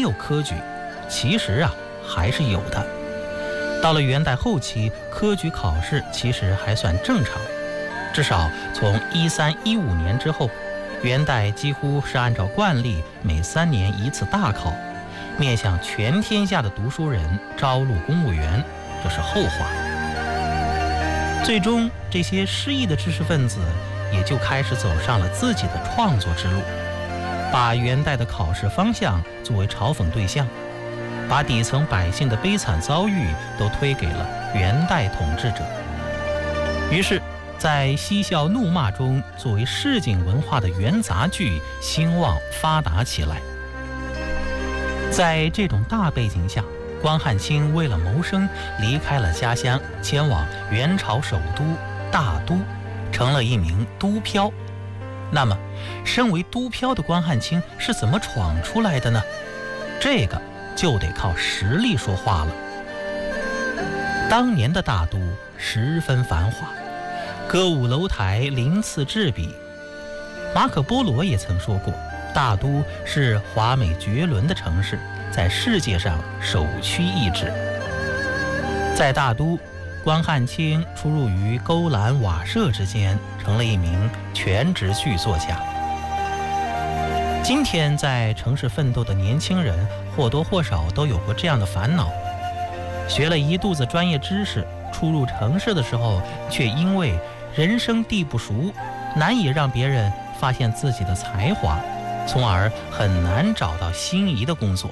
有科举，其实还是有的。到了元代后期，科举考试其实还算正常，至少从1315年之后，元代几乎是按照惯例每3年一次大考，面向全天下的读书人招录公务员，这是后话。最终这些失意的知识分子也就开始走上了自己的创作之路，把元代的考试方向作为嘲讽对象，把底层百姓的悲惨遭遇都推给了元代统治者。于是在嬉笑怒骂中，作为市井文化的元杂剧兴旺发达起来。在这种大背景下，关汉卿为了谋生离开了家乡，前往元朝首都大都，成了一名都漂。那么身为都漂的关汉卿是怎么闯出来的呢？这个就得靠实力说话了。当年的大都十分繁华，歌舞楼台鳞次栉比。马可波罗也曾说过，大都是华美绝伦的城市，在世界上首屈一指。在大都，关汉卿出入于勾栏瓦舍之间，成了一名全职剧作家。今天在城市奋斗的年轻人或多或少都有过这样的烦恼，学了一肚子专业知识，初入城市的时候却因为人生地不熟，难以让别人发现自己的才华，从而很难找到心仪的工作。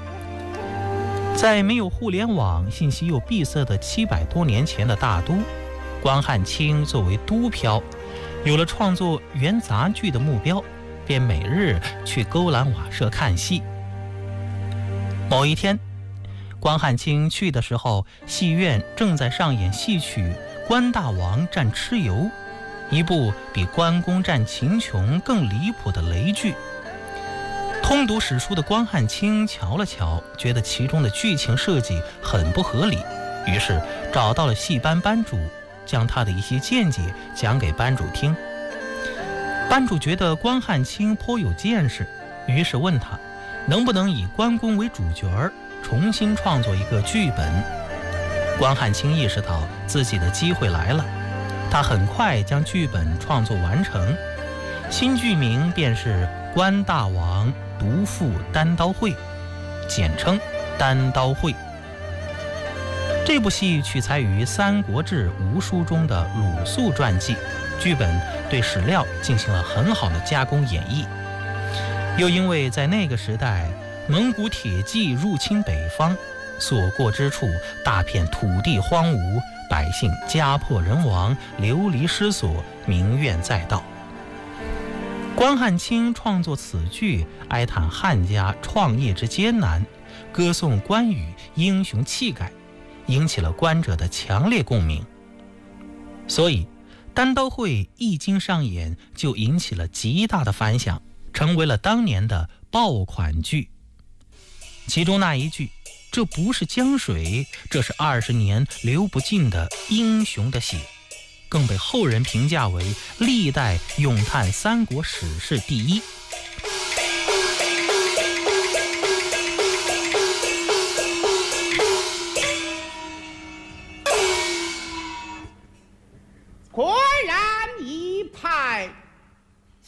在没有互联网、信息又闭塞的700多年前的大都，关汉卿作为都漂，有了创作元杂剧的目标，便每日去勾栏瓦舍看戏。某一天，关汉卿去的时候，戏院正在上演戏曲《关大王战蚩尤》，一部比关公战秦琼更离谱的雷剧。通读史书的关汉卿瞧了瞧，觉得其中的剧情设计很不合理，于是找到了戏班班主，将他的一些见解讲给班主听。班主觉得关汉卿颇有见识，于是问他能不能以关公为主角重新创作一个剧本。关汉卿意识到自己的机会来了，他很快将剧本创作完成，新剧名便是《关大王独赴单刀会》，简称单刀会。这部戏取材于《三国志》吴书中的鲁肃传记，剧本对史料进行了很好的加工演绎。又因为在那个时代，蒙古铁骑入侵北方，所过之处大片土地荒芜，百姓家破人亡，流离失所，民怨载道。关汉卿创作此剧，哀叹汉家创业之艰难，歌颂关羽英雄气概，引起了观者的强烈共鸣。所以单刀会一经上演，就引起了极大的反响，成为了当年的爆款剧。其中那一句“这不是江水，这是20年流不尽的英雄的血”，更被后人评价为历代咏叹三国史事第一。